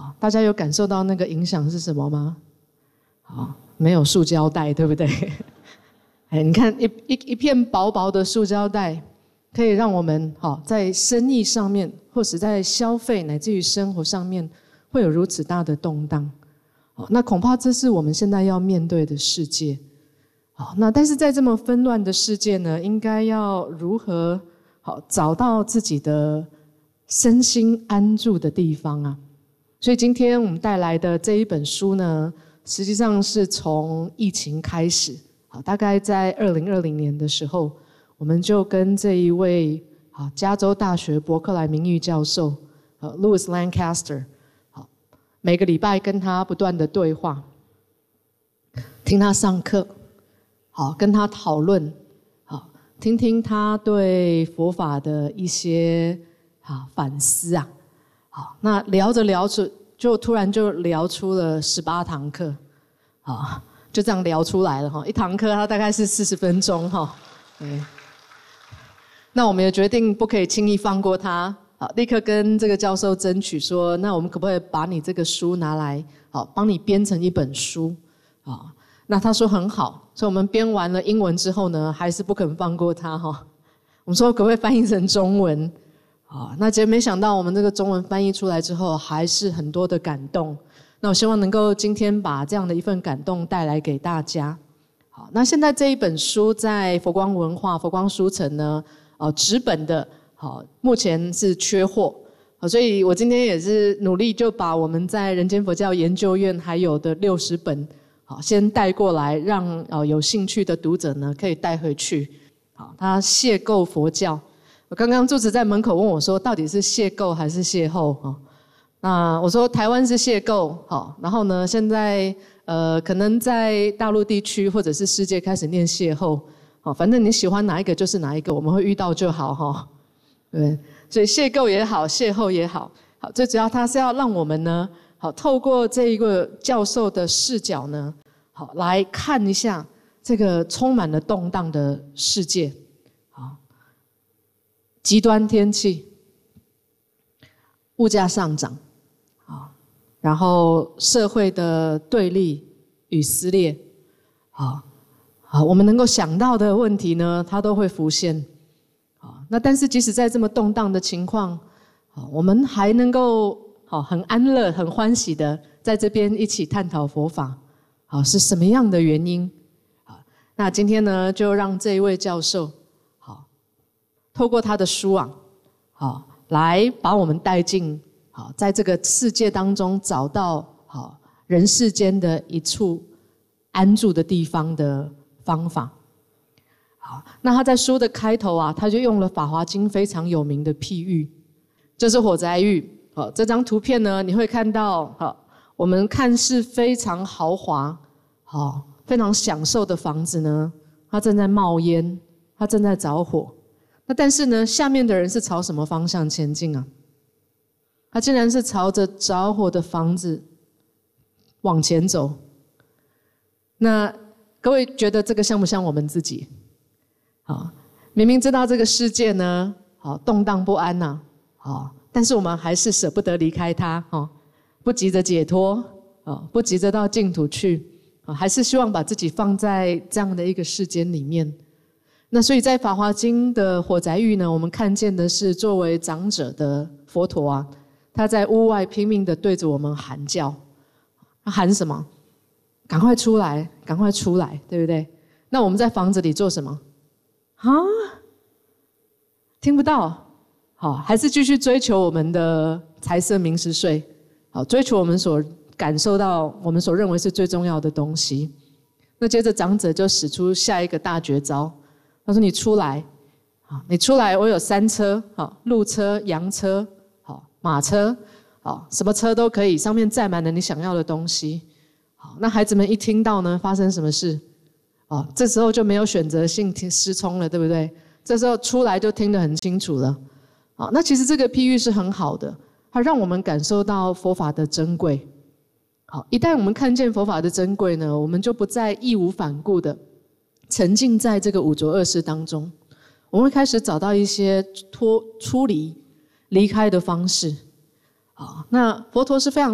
好，大家有感受到那个影响是什么吗？好，没有塑胶袋，对不对？你看一片薄薄的塑胶袋，可以让我们在生意上面，或是在消费乃至于生活上面，会有如此大的动荡。那恐怕这是我们现在要面对的世界。那但是在这么纷乱的世界呢，应该要如何找到自己的身心安住的地方啊？所以今天我们带来的这一本书呢，实际上是从疫情开始，大概在2020年的时候，我们就跟这一位加州大学伯克莱名誉教授Louis Lancaster， 每个礼拜跟他不断的对话，听他上课，跟他讨论，听听他对佛法的一些反思啊。好，那聊着聊着，就突然就聊出了18堂课，就这样聊出来了。一堂课它大概是40分钟。那我们也决定不可以轻易放过他，立刻跟这个教授争取说，那我们可不可以把你这个书拿来，帮你编成一本书？那他说很好，所以我们编完了英文之后呢，还是不肯放过他。我们说可不可以翻译成中文？那结果没想到我们这个中文翻译出来之后，还是很多的感动。那我希望能够今天把这样的一份感动带来给大家。好，那现在这一本书在佛光文化、佛光书城呢，纸本的，目前是缺货，所以我今天也是努力就把我们在人间佛教研究院还有的60本，先带过来，让有兴趣的读者呢可以带回去。好，他邂逅佛教。我刚刚住持在门口问我说，到底是邂逅还是邂逅？那我说台湾是邂逅，然后呢，现在可能在大陆地区或者是世界开始念邂逅，反正你喜欢哪一个就是哪一个，我们会遇到就好，对，所以邂逅也好，邂逅也好，最主要它是要让我们呢，透过这一个教授的视角呢，来看一下这个充满了动荡的世界。极端天气，物价上涨，然后社会的对立与撕裂，我们能够想到的问题呢，它都会浮现。那但是即使在这么动荡的情况，我们还能够很安乐、很欢喜的在这边一起探讨佛法，是什么样的原因？那今天呢，就让这一位教授透过他的书啊，来把我们带进在这个世界当中找到人世间的一处安住的地方的方法。好，那他在书的开头啊，他就用了《法华经》非常有名的譬喻，就是火宅喻。这张图片呢，你会看到我们看似非常豪华、非常享受的房子呢，它正在冒烟，它正在着火。那但是呢，下面的人是朝什么方向前进啊？他竟然是朝着着火的房子往前走。那各位觉得这个像不像我们自己？明明知道这个世界呢，动荡不安呐，但是我们还是舍不得离开它，不急着解脱，不急着到净土去，还是希望把自己放在这样的一个世间里面。那所以在《法华经》的火宅喻呢，我们看见的是作为长者的佛陀啊，他在屋外拼命的对着我们喊叫。他喊什么？赶快出来，赶快出来，对不对？那我们在房子里做什么？听不到，还是继续追求我们的财色名食睡，追求我们所感受到、我们所认为是最重要的东西。那接着长者就使出下一个大绝招。他说：“你出来，你出来，我有3车，鹿车、羊车、马车，什么车都可以，上面载满了你想要的东西。”那孩子们一听到呢，发生什么事？这时候就没有选择性失聪了，对不对？这时候出来就听得很清楚了。那其实这个譬喻是很好的，它让我们感受到佛法的珍贵。一旦我们看见佛法的珍贵呢，我们就不再义无反顾的沉浸在这个五浊恶世当中，我们会开始找到一些出离开的方式。那佛陀是非常